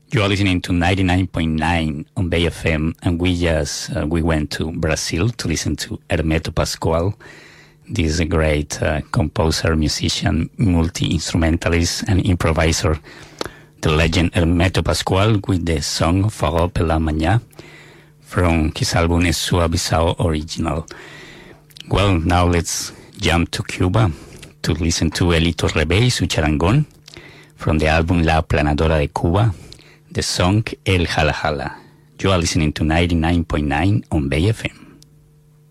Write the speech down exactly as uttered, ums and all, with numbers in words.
You are listening to ninety-nine point nine on Bay F M, and we just uh, we went to Brazil to listen to Hermeto Pascoal. This is a great uh, composer, musician, multi-instrumentalist, and improviser. The legend Hermeto Pascoal with the song Forró pela Manhã from his album Sua Bissau Original. Well, now let's jump to Cuba to listen to Elito Rebé y su charangón from the album La Planadora de Cuba, the song El Jala Jala. You are listening to ninety-nine point nine on Bay F M.